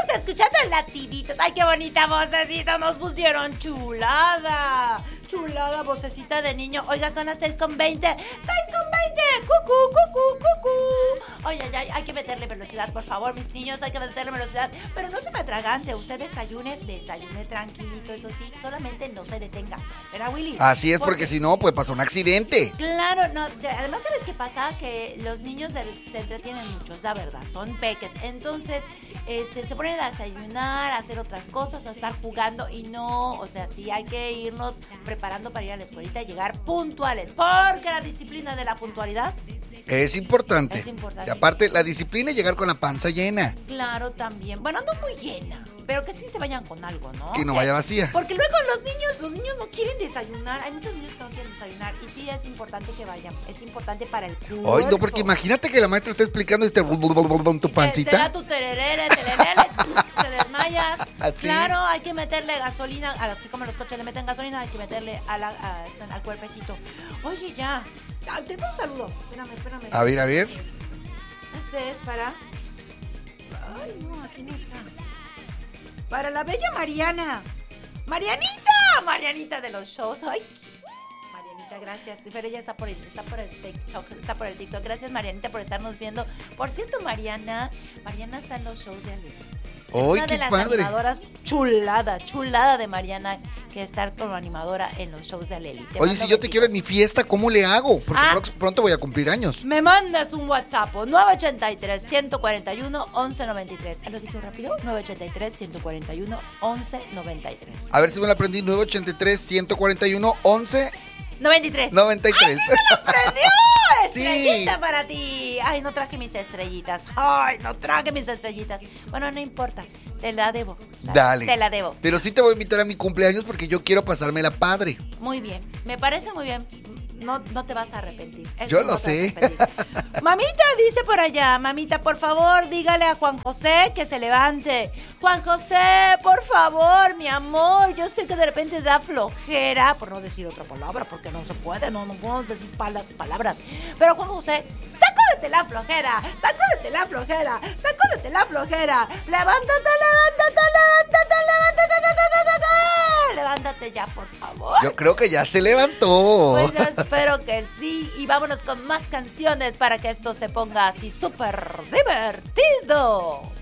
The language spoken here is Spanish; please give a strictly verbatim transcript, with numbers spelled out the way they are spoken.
escuchando latiditos. Ay, qué bonita vocecita nos pusieron. Chulada. Chulada, vocecita de niño. Oiga, son las seis con veinte. seis con veinte. Cucú, cucú, cucú. Oye, ya, hay que meterle velocidad, por favor, mis niños. Hay que meterle velocidad. Pero no se me atragante. Usted desayune, desayune tranquilito, eso sí. Solamente no se detenga. ¿Verdad, Willy? Así es, porque, porque si no, puede pasar un accidente. Claro, no. De, además, ¿sabes qué pasa? Que los niños de, se entretienen mucho, es la verdad. Son peques. Entonces, este, se ponen a desayunar, a hacer otras cosas, a estar jugando y no, o sea, sí hay que irnos preparando para ir a la escuelita y llegar puntuales, porque la disciplina de la puntualidad es importante. Es importante. Y aparte, la disciplina es llegar con la panza llena. Claro, también. Bueno, no muy llena, pero que sí se vayan con algo, ¿no? Que no vaya vacía. Porque luego los niños, los niños no quieren desayunar. Hay muchos niños que no quieren desayunar. Y sí es importante que vayan. Es importante para el cuerpo. Ay, no, porque imagínate que la maestra está explicando este tu pancita. Te da tu tererere, tererere, te desmayas. ¿Así? Claro, hay que meterle gasolina. Así como los coches le meten gasolina, hay que meterle a la, a, a, al cuerpecito. Oye, ya. Te doy un saludo. Espérame, espérame. A ver, a ver. Este es para... Ay, no, aquí no está. Para la bella Mariana. ¡Marianita! Marianita de los shows. Ay, Marianita, gracias. Pero ella está por el, está por el TikTok. Está por el TikTok. Gracias, Marianita, por estarnos viendo. Por cierto, Mariana, Mariana está en los shows de Ale. Es ¡Ay, una qué de las padre! Animadoras chulada, chulada de Mariana, que estar como animadora en los shows de Aleli. Oye, si yo te quiero en mi fiesta, ¿cómo le hago? Porque ah, pronto voy a cumplir años. Me mandas un WhatsApp, nueve ochenta y tres, ciento cuarenta y uno, once noventa y tres. ¿Lo dije rápido? nueve ochenta y tres, ciento cuarenta y uno, once noventa y tres. A ver si me lo aprendí, nueve ochenta y tres, ciento cuarenta y uno, once noventa y tres. noventa y tres. ¡Ay, sí se lo aprendió! Sí. Estrellita para ti. Ay, no traje mis estrellitas. Ay, no traje mis estrellitas. Bueno, no importa. Te la debo. ¿Sabes? Dale. Te la debo. Pero sí te voy a invitar a mi cumpleaños porque yo quiero pasármela padre. Muy bien. Me parece muy bien. No, no te vas a arrepentir. Eso yo no lo sé. Mamita, dice por allá. Mamita, por favor, dígale a Juan José que se levante. Juan José, por favor, mi amor. Yo sé que de repente da flojera, por no decir otra palabra, porque no se puede, no, no podemos decir las palabras. Pero Juan José, sacúdete la flojera, sacúdete la flojera, sacúdete la flojera. Levántate, levántate, levántate, levántate, levántate, levántate ya, por favor. Yo creo que ya se levantó. Pues ya espero que sí. Y vámonos con más canciones para que esto se ponga así súper divertido.